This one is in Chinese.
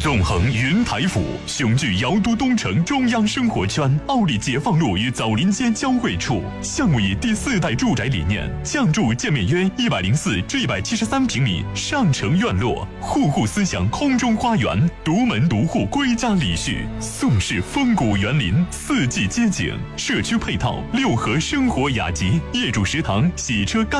纵横云台府，雄踞瑶都东城中央生活圈，奥利解放路与枣林街交汇处。项目以第4代住宅理念，降筑建面约104至173平米上城院落，户户思想空中花园，独门独户归家礼序，宋式风骨园林，4季街景，社区配套6合生活雅集，业主食堂、洗车干